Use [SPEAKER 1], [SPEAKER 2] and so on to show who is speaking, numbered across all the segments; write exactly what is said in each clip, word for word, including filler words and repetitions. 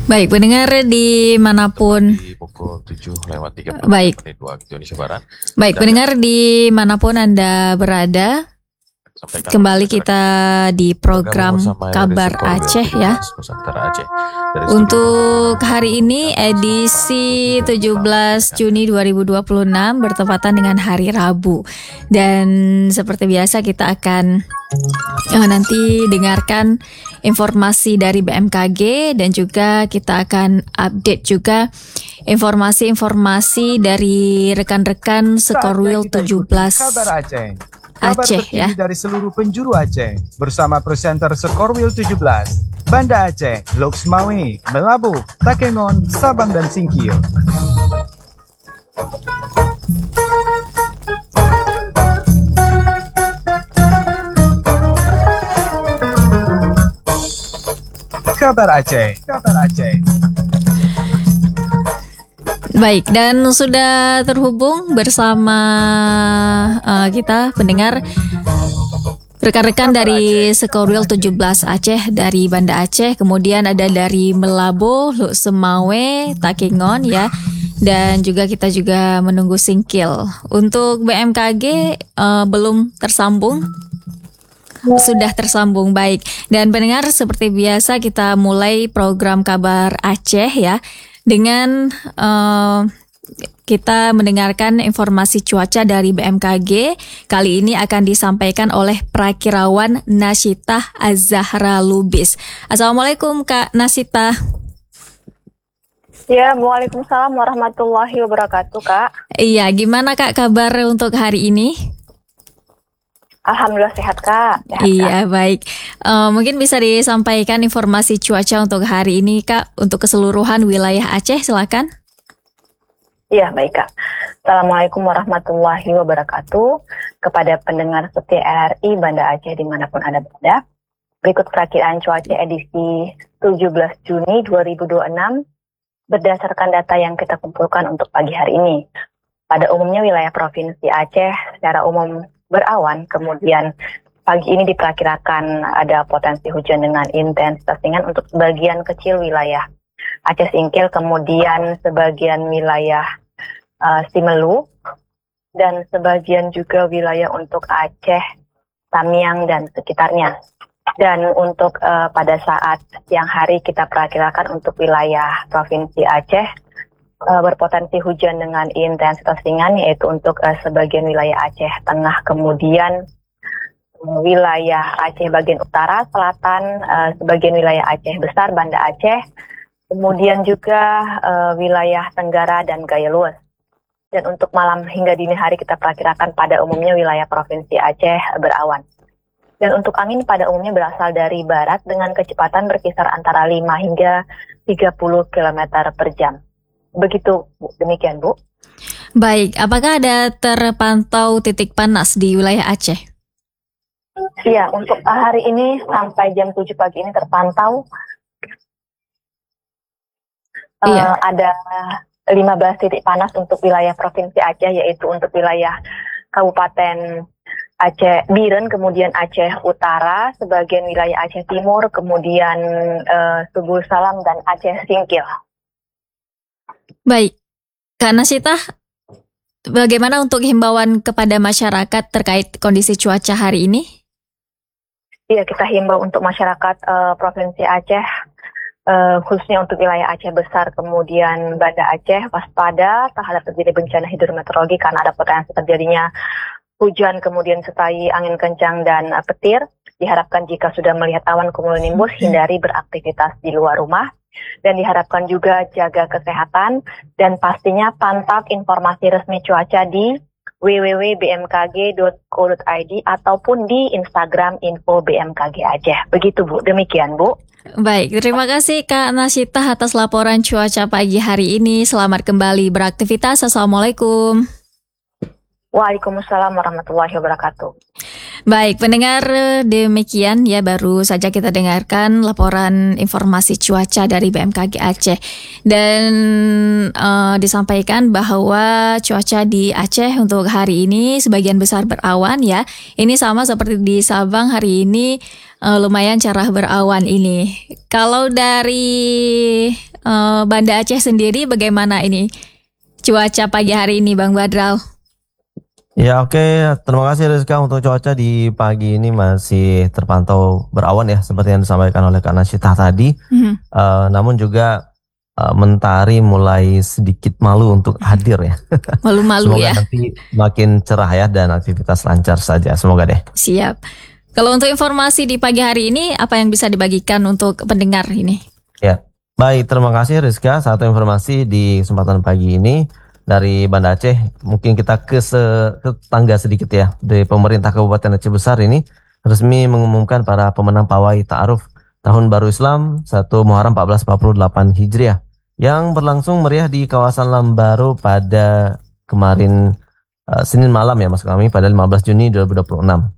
[SPEAKER 1] Baik, pendengar dimanapun
[SPEAKER 2] Di pukul tujuh lewat tiga puluh
[SPEAKER 1] Baik.
[SPEAKER 2] menit waktu Indonesia Barat.
[SPEAKER 1] Baik,
[SPEAKER 2] Dan
[SPEAKER 1] pendengar dimanapun Anda berada,
[SPEAKER 2] sampaikan
[SPEAKER 1] kembali
[SPEAKER 2] masyarakat.
[SPEAKER 1] kita di program
[SPEAKER 2] Bergabung bersama
[SPEAKER 1] Kabar
[SPEAKER 2] Resiko
[SPEAKER 1] Aceh
[SPEAKER 2] tujuh belas
[SPEAKER 1] ya.
[SPEAKER 2] Nusantara Aceh. Dari
[SPEAKER 1] Untuk
[SPEAKER 2] studio
[SPEAKER 1] hari ini edisi tujuh belas Juni dua ribu dua puluh enam bertepatan dengan hari Rabu. Dan seperti biasa kita akan eh, nanti dengarkan informasi dari B M K G dan juga kita akan update juga informasi-informasi dari rekan-rekan Skorwil tujuh belas
[SPEAKER 3] Kabar Aceh. Kabar
[SPEAKER 1] Aceh
[SPEAKER 3] terkini
[SPEAKER 1] ya.
[SPEAKER 3] dari seluruh penjuru Aceh bersama presenter Skorwil tujuh belas, Banda Aceh, Loks Maui, Melabu, Takengon, Sabang dan Singkil. Kabar Aceh, Kabar Aceh.
[SPEAKER 1] Baik, dan sudah terhubung bersama uh, kita pendengar rekan-rekan dari Skorwil tujuh belas Aceh dari Banda Aceh, kemudian ada dari Melabo, Luk Semawe, Takengon ya. Dan juga kita juga menunggu Singkil. Untuk B M K G uh, belum tersambung. Sudah tersambung, baik. Dan pendengar, seperti biasa kita mulai program Kabar Aceh ya dengan uh, kita mendengarkan informasi cuaca dari B M K G. Kali ini akan disampaikan oleh Prakirawan Nasitah Az-Zahra Lubis. Assalamualaikum Kak Nasitah.
[SPEAKER 4] Ya, Waalaikumsalam warahmatullahi wabarakatuh, Kak.
[SPEAKER 1] Iya, gimana Kak kabar untuk hari ini?
[SPEAKER 4] Alhamdulillah sehat, Kak. Sehat,
[SPEAKER 1] Iya, baik. Uh, mungkin bisa disampaikan informasi cuaca untuk hari ini, Kak, untuk keseluruhan wilayah Aceh, silakan.
[SPEAKER 4] Iya, baik, Kak. Assalamualaikum warahmatullahi wabarakatuh. Kepada pendengar setia R R I Banda Aceh dimanapun Anda berada, berikut perakiraan cuaca edisi tujuh belas Juni dua ribu dua puluh enam berdasarkan data yang kita kumpulkan untuk pagi hari ini. Pada umumnya wilayah Provinsi Aceh secara umum berawan, kemudian pagi ini diperkirakan ada potensi hujan dengan intensitas ringan untuk sebagian kecil wilayah Aceh Singkil, kemudian sebagian wilayah uh, Simelu, dan sebagian juga wilayah untuk Aceh, Tamiang, dan sekitarnya. Dan untuk uh, pada saat siang hari kita perkirakan untuk wilayah Provinsi Aceh Uh, berpotensi hujan dengan intensitas ringan, yaitu untuk uh, sebagian wilayah Aceh Tengah, kemudian uh, wilayah Aceh bagian utara, selatan, uh, sebagian wilayah Aceh Besar, Banda Aceh, kemudian juga uh, wilayah Tenggara dan Gaya Luas. Dan untuk malam hingga dini hari kita perkirakan pada umumnya wilayah Provinsi Aceh berawan. Dan untuk angin pada umumnya berasal dari barat dengan kecepatan berkisar antara lima hingga tiga puluh kilometer per jam. Begitu, Bu. Demikian, Bu.
[SPEAKER 1] Baik, apakah ada terpantau titik panas di wilayah Aceh?
[SPEAKER 4] Iya, untuk hari ini sampai jam tujuh pagi ini terpantau
[SPEAKER 1] Iya.
[SPEAKER 4] uh, ada lima belas titik panas untuk wilayah Provinsi Aceh, yaitu untuk wilayah Kabupaten Aceh Biren, kemudian Aceh Utara, sebagian wilayah Aceh Timur, kemudian uh, Subul Salam, dan Aceh Singkil.
[SPEAKER 1] Baik, Kak Nasitah, bagaimana untuk himbauan kepada masyarakat terkait kondisi cuaca hari ini?
[SPEAKER 4] Iya, kita himbau untuk masyarakat uh, Provinsi Aceh, uh, khususnya untuk wilayah Aceh Besar, kemudian Banda Aceh, waspada terhadap terjadi bencana hidrometeorologi karena ada potensi terjadinya hujan, kemudian sertai angin kencang dan uh, petir. Diharapkan jika sudah melihat awan cumulonimbus, hindari beraktivitas di luar rumah. Dan diharapkan juga jaga kesehatan dan pastinya pantau informasi resmi cuaca di w w w titik b m k g titik co titik i d ataupun di Instagram info B M K G Aceh. Begitu, Bu. Demikian, Bu.
[SPEAKER 1] Baik, terima kasih Kak Nasitah atas laporan cuaca pagi hari ini. Selamat kembali beraktivitas. Assalamualaikum.
[SPEAKER 4] Waalaikumsalam warahmatullahi wabarakatuh.
[SPEAKER 1] Baik, pendengar, demikian ya baru saja kita dengarkan laporan informasi cuaca dari B M K G Aceh. Dan uh, disampaikan bahwa cuaca di Aceh untuk hari ini sebagian besar berawan ya. Ini sama seperti di Sabang hari ini uh, lumayan cerah berawan ini. Kalau dari uh, Banda Aceh sendiri bagaimana ini cuaca pagi hari ini Bang Badral?
[SPEAKER 5] Ya oke, terima kasih Rizka. Untuk cuaca di pagi ini masih terpantau berawan ya, seperti yang disampaikan oleh Kak Nasyitah tadi. Mm-hmm. uh, Namun juga uh, mentari mulai sedikit malu untuk hadir ya.
[SPEAKER 1] Malu-malu ya.
[SPEAKER 5] Semoga nanti makin cerah ya dan aktivitas lancar saja, semoga deh.
[SPEAKER 1] Siap. Kalau untuk informasi di pagi hari ini, apa yang bisa dibagikan untuk pendengar ini?
[SPEAKER 5] Ya, baik, terima kasih Rizka. Satu informasi di kesempatan pagi ini dari Banda Aceh, mungkin kita ke, se- ke tangga sedikit ya. Dari pemerintah Kabupaten Aceh Besar ini resmi mengumumkan para pemenang pawai ta'aruf Tahun Baru Islam satu Muharram empat belas empat puluh delapan Hijriah yang berlangsung meriah di kawasan Lambaru pada kemarin uh, Senin malam ya maksud kami, pada lima belas Juni dua ribu dua puluh enam.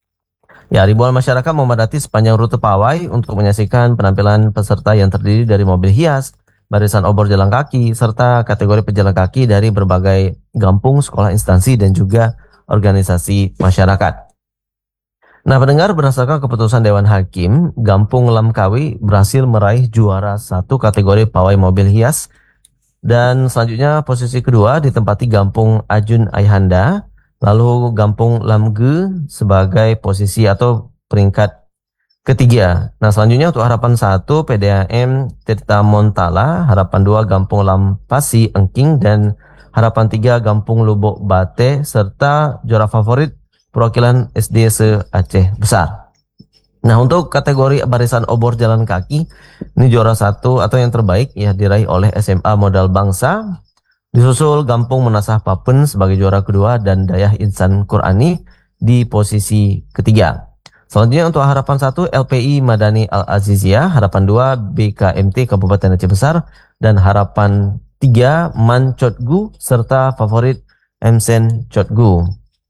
[SPEAKER 5] Ya, ribuan masyarakat memadati sepanjang rute pawai untuk menyaksikan penampilan peserta yang terdiri dari mobil hias, barisan obor jalan kaki, serta kategori pejalan kaki dari berbagai gampung, sekolah, instansi, dan juga organisasi masyarakat. Nah, pendengar, berdasarkan keputusan Dewan Hakim, Gampung Lamkawi berhasil meraih juara satu kategori pawai mobil hias. Dan selanjutnya posisi kedua ditempati Gampung Ajun Ayhanda, lalu Gampung Lamge sebagai posisi atau peringkat ketiga. Nah, selanjutnya untuk harapan satu P D A M Tirta Montala, harapan dua Gampung Lampasi Engking, dan harapan tiga Gampung Lubuk Bate, serta juara favorit perwakilan S D se-Aceh Besar. Nah, untuk kategori barisan obor jalan kaki, ini juara satu atau yang terbaik ya diraih oleh S M A Modal Bangsa, disusul Gampung Menasah Papen sebagai juara kedua dan Dayah Insan Qurani di posisi ketiga. Selanjutnya untuk harapan satu L P I Madani Al-Aziziyah, harapan dua B K M T Kabupaten Aceh Besar, dan harapan tiga Man Cotgu, serta favorit Emsen Cotgu.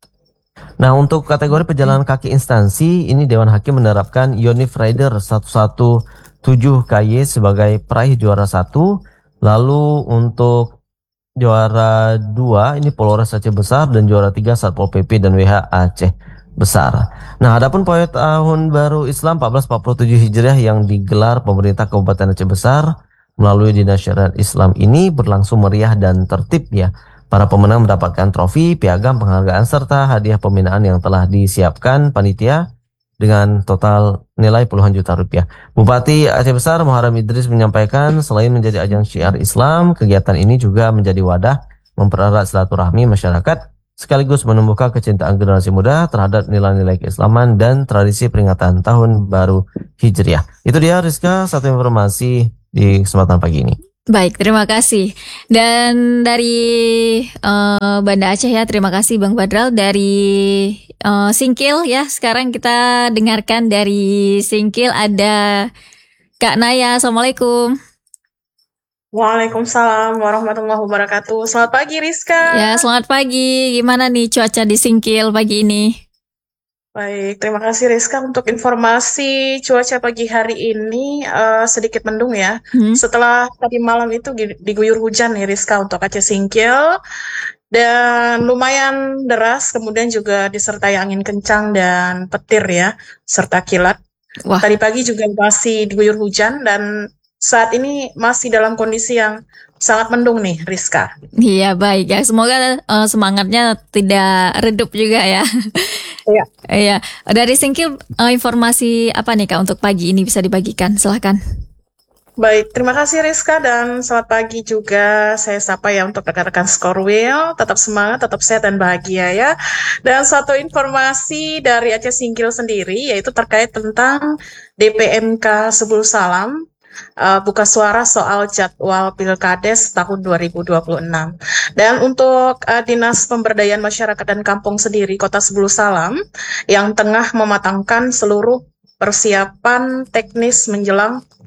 [SPEAKER 5] Nah, untuk kategori pejalan kaki instansi, ini Dewan Hakim menerapkan Yonif Rider seratus tujuh belas K Y sebagai peraih juara satu. Lalu untuk juara dua ini Polres Aceh Besar, dan juara tiga Satpol P P dan W H Aceh Besar. Nah, adapun pawai Tahun Baru Islam empat belas empat puluh tujuh Hijriah yang digelar pemerintah Kabupaten Aceh Besar melalui Dinas Syariat Islam ini berlangsung meriah dan tertib ya. Para pemenang mendapatkan trofi, piagam, penghargaan, serta hadiah pembinaan yang telah disiapkan panitia dengan total nilai puluhan juta rupiah. Bupati Aceh Besar Muharram Idris menyampaikan selain menjadi ajang syiar Islam, kegiatan ini juga menjadi wadah mempererat silaturahmi masyarakat sekaligus menumbuhkan kecintaan generasi muda terhadap nilai-nilai keislaman dan tradisi peringatan Tahun Baru Hijriah. Itu dia Rizka, satu informasi di kesempatan pagi ini.
[SPEAKER 1] Baik, terima kasih. Dan dari uh, Banda Aceh ya, terima kasih Bang Badral. Dari uh, Singkil ya, sekarang kita dengarkan dari Singkil ada Kak Naya. Assalamualaikum.
[SPEAKER 6] Waalaikumsalam warahmatullahi wabarakatuh. Selamat pagi Rizka.
[SPEAKER 1] Ya, selamat pagi. Gimana nih cuaca di Singkil pagi ini?
[SPEAKER 6] Baik, terima kasih Rizka untuk informasi cuaca pagi hari ini uh, sedikit mendung ya. Hmm. Setelah tadi malam itu diguyur hujan nih Rizka untuk Aceh Singkil. Dan lumayan deras, kemudian juga disertai angin kencang dan petir ya, serta kilat. Wah. Tadi pagi juga masih diguyur hujan dan saat ini masih dalam kondisi yang sangat mendung nih Rizka.
[SPEAKER 1] Iya baik ya, semoga uh, semangatnya tidak redup juga ya.
[SPEAKER 6] Iya.
[SPEAKER 1] Iya. Dari Singkil uh, informasi apa nih Kak untuk pagi ini bisa dibagikan? Silahkan.
[SPEAKER 6] Baik, terima kasih Rizka dan selamat pagi juga saya sapa ya untuk rekan-rekan Skorwil. Tetap semangat, tetap sehat dan bahagia ya. Dan satu informasi dari Aceh Singkil sendiri yaitu terkait tentang D P M K Sebul Salam. Uh, buka suara soal jadwal Pilkades tahun dua ribu dua puluh enam. Dan untuk uh, Dinas Pemberdayaan Masyarakat dan Kampung sendiri Kota Sebul Salam yang tengah mematangkan seluruh persiapan teknis menjelang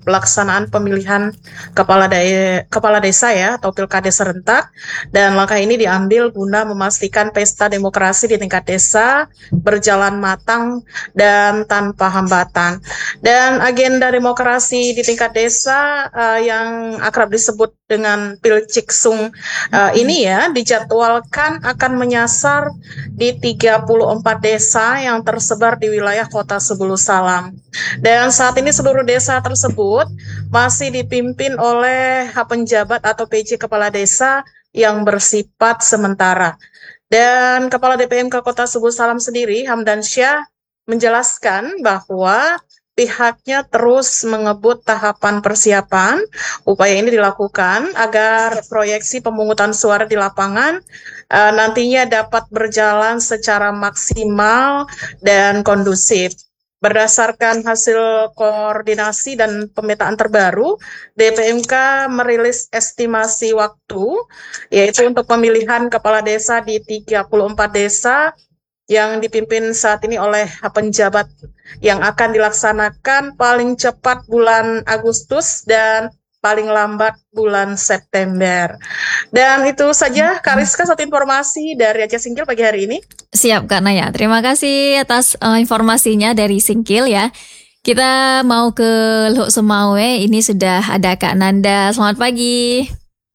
[SPEAKER 6] pelaksanaan pemilihan kepala daerah kepala desa ya atau pilkada serentak, dan langkah ini diambil guna memastikan pesta demokrasi di tingkat desa berjalan matang dan tanpa hambatan. Dan agenda demokrasi di tingkat desa uh, yang akrab disebut dengan Pilciksung uh, ini ya dijadwalkan akan menyasar di tiga puluh empat desa yang tersebar di wilayah Kota Sebulu Salam. Dan saat ini seluruh desa tersebut masih dipimpin oleh penjabat atau P J kepala desa yang bersifat sementara. Dan Kepala D P M K Kota Sebulu Salam sendiri, Hamdan Syah, menjelaskan bahwa pihaknya terus mengebut tahapan persiapan. Upaya ini dilakukan agar proyeksi pemungutan suara di lapangan uh, nantinya dapat berjalan secara maksimal dan kondusif. Berdasarkan hasil koordinasi dan pemetaan terbaru, D P M K merilis estimasi waktu, yaitu untuk pemilihan kepala desa di tiga puluh empat desa yang dipimpin saat ini oleh penjabat yang akan dilaksanakan paling cepat bulan Agustus dan paling lambat bulan September. Dan itu saja Kak Rizka, satu informasi dari Aceh Singkil pagi hari ini.
[SPEAKER 1] Siap Kak Naya, terima kasih atas uh, informasinya dari Singkil ya. Kita mau ke Lok Sumawe, ini sudah ada Kak Nanda. Selamat pagi.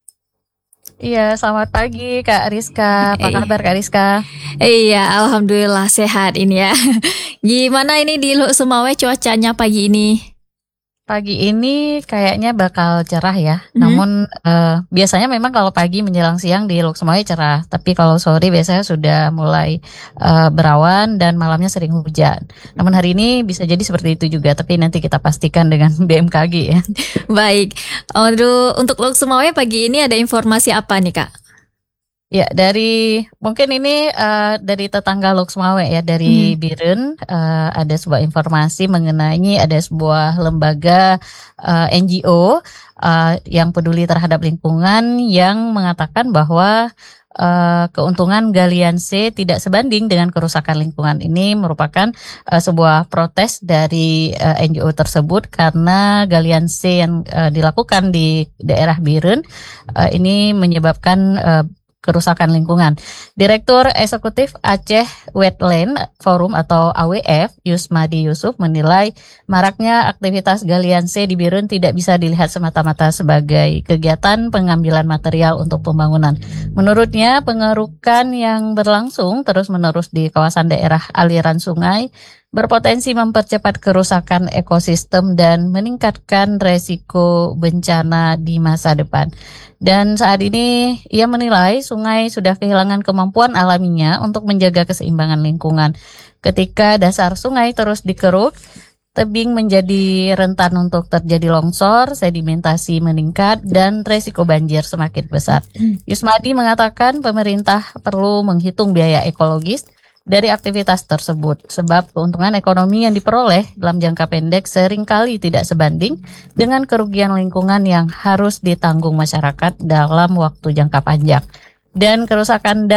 [SPEAKER 7] Iya, selamat pagi Kak Rizka. Apa
[SPEAKER 1] Eh.
[SPEAKER 7] kabar Kak Rizka?
[SPEAKER 1] Iya, alhamdulillah sehat ini ya. Gimana ini di Lok Sumawe cuacanya pagi ini?
[SPEAKER 7] Pagi ini kayaknya bakal cerah ya.
[SPEAKER 1] Mhm.
[SPEAKER 7] Namun eh, biasanya memang kalau pagi menjelang siang di Lok Sumawe cerah. Tapi kalau sore biasanya sudah mulai eh, berawan dan malamnya sering hujan. Namun hari ini bisa jadi seperti itu juga. Tapi nanti kita pastikan dengan B M K G ya.
[SPEAKER 1] Baik, Aduh, untuk Lok Sumawe pagi ini ada informasi apa nih Kak?
[SPEAKER 7] Ya, dari mungkin ini eh, dari tetangga Lok Sumawe ya, dari
[SPEAKER 1] Hmm.
[SPEAKER 7] Biren eh, ada sebuah informasi mengenai ada sebuah lembaga eh, N G O eh, yang peduli terhadap lingkungan yang mengatakan bahwa eh, keuntungan galian C tidak sebanding dengan kerusakan lingkungan. Ini merupakan eh, sebuah protes dari eh, N G O tersebut karena galian C yang eh, dilakukan di daerah Biren eh, ini menyebabkan eh, kerusakan lingkungan. Direktur Eksekutif Aceh Wetland Forum atau A W F, Yusmadi Yusuf, menilai maraknya aktivitas galian C di Biren tidak bisa dilihat semata-mata sebagai kegiatan pengambilan material untuk pembangunan. Menurutnya, pengerukan yang berlangsung terus-menerus di kawasan daerah aliran sungai berpotensi mempercepat kerusakan ekosistem dan meningkatkan resiko bencana di masa depan. Dan saat ini ia menilai sungai sudah kehilangan kemampuan alaminya untuk menjaga keseimbangan lingkungan. Ketika dasar sungai terus dikeruk, tebing menjadi rentan untuk terjadi longsor, sedimentasi meningkat, dan resiko banjir semakin besar. Yusmadi mengatakan pemerintah perlu menghitung biaya ekologis dari aktivitas tersebut, sebab keuntungan ekonomi yang diperoleh dalam jangka pendek seringkali tidak sebanding dengan kerugian lingkungan yang harus ditanggung masyarakat dalam waktu jangka panjang. Dan kerusakan